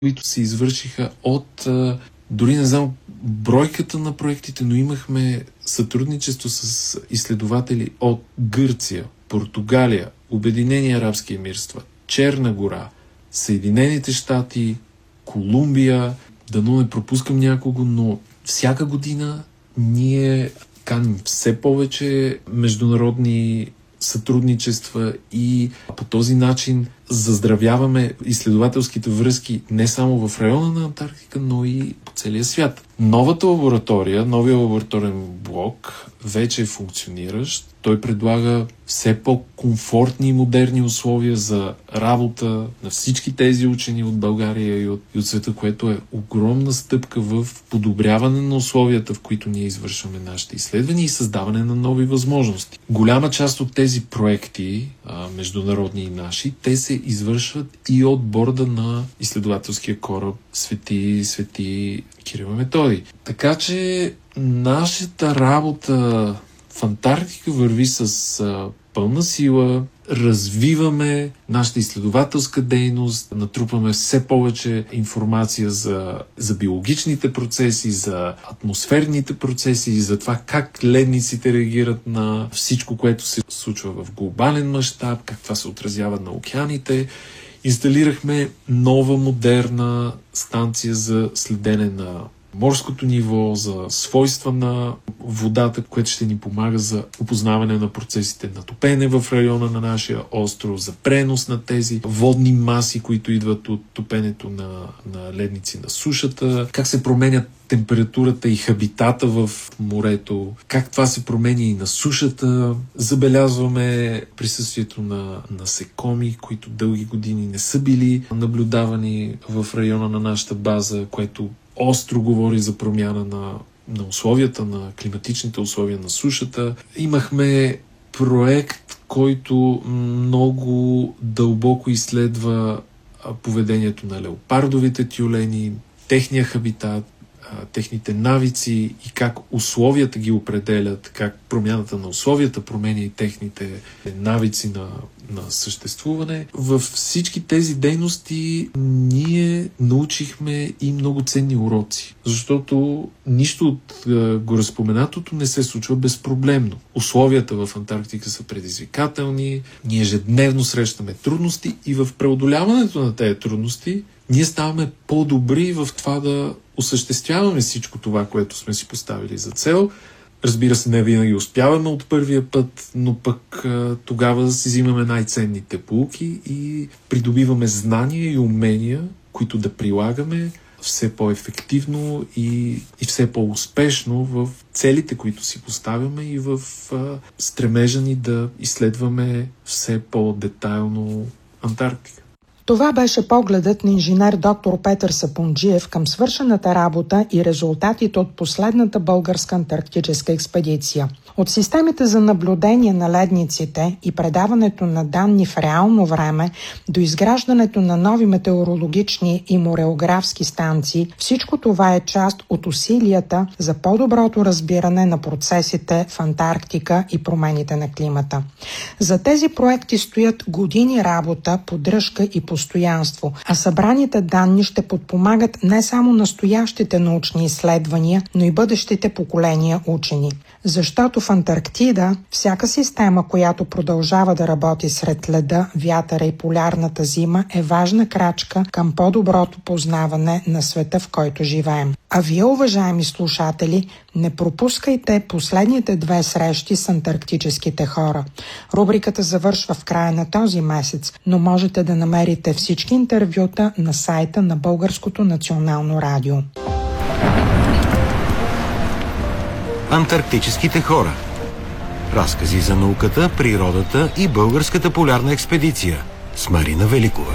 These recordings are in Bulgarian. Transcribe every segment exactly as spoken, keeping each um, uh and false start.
които се извършиха от, дори не знам бройката на проектите, но имахме сътрудничество с изследователи от Гърция, Португалия, Обединени арабски емирства, Черна гора, Съединените щати, Колумбия, дано не пропускам някого, но всяка година ние каним все повече международни сътрудничества и по този начин заздравяваме изследователските връзки не само в района на Антарктика, но и по целия свят. Новата лаборатория, новия лабораторен блок вече е функциониращ. Той предлага все по-комфортни и модерни условия за работа на всички тези учени от България и от, и от света, което е огромна стъпка в подобряване на условията, в които ние извършваме нашите изследвания и създаване на нови възможности. Голяма част от тези проекти, а, международни и наши, те се извършват и от борда на изследователския кораб Свети, Свети Кирил и Методий. Така че нашата работа в Антарктика върви с а, пълна сила, развиваме нашата изследователска дейност, натрупваме все повече информация за, за биологичните процеси, за атмосферните процеси и за това как ледниците реагират на всичко, което се случва в глобален мащаб, как това се отразява на океаните. Инсталирахме нова модерна станция за следене на морското ниво, за свойства на водата, което ще ни помага за опознаване на процесите на топене в района на нашия остров, за пренос на тези водни маси, които идват от топенето на, на ледници на сушата, как се променят температурата и хабитата в морето, как това се променя и на сушата. Забелязваме присъствието на насекоми, които дълги години не са били наблюдавани в района на нашата база, което остро говори за промяна на, на условията, на климатичните условия на сушата. Имахме проект, който много дълбоко изследва поведението на леопардовите тюлени, техния хабитат, техните навици и как условията ги определят, как промяната на условията променя и техните навици на, на съществуване. Във всички тези дейности ние научихме и много ценни уроци, защото нищо от е, гореспоменатото не се случва безпроблемно. Условията в Антарктика са предизвикателни, ние ежедневно срещаме трудности и в преодоляването на тези трудности ние ставаме по-добри в това да осъществяваме всичко това, което сме си поставили за цел. Разбира се, не винаги успяваме от първия път, но пък тогава си взимаме най-ценните поуки и придобиваме знания и умения, които да прилагаме все по-ефективно и, и все по-успешно в целите, които си поставяме и в а, стремежа ни да изследваме все по-детайлно Антарктика. Това беше погледът на инженер доктор Петър Сапунджиев към свършената работа и резултатите от последната българска антарктическа експедиция. От системите за наблюдение на ледниците и предаването на данни в реално време до изграждането на нови метеорологични и мореографски станции, всичко това е част от усилията за по-доброто разбиране на процесите в Антарктика и промените на климата. За тези проекти стоят години работа, поддръжка и постоянство, а събраните данни ще подпомагат не само настоящите научни изследвания, но и бъдещите поколения учени. Защото в Антарктида всяка система, която продължава да работи сред леда, вятъра и полярната зима, е важна крачка към по-доброто познаване на света, в който живеем. А вие, уважаеми слушатели, не пропускайте последните две срещи с антарктическите хора. Рубриката завършва в края на този месец, но можете да намерите всички интервюта на сайта на Българското национално радио. Антарктическите хора. Разкази за науката, природата и българската полярна експедиция с Марина Великова.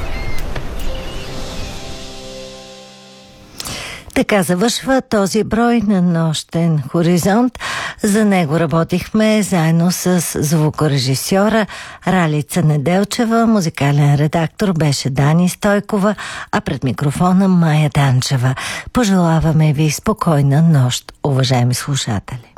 Така завършва този брой на Нощен хоризонт. За него работихме заедно с звукорежисьора Ралица Неделчева, музикален редактор беше Дани Стойкова, а пред микрофона Майя Данчева. Пожелаваме ви спокойна нощ, уважаеми слушатели.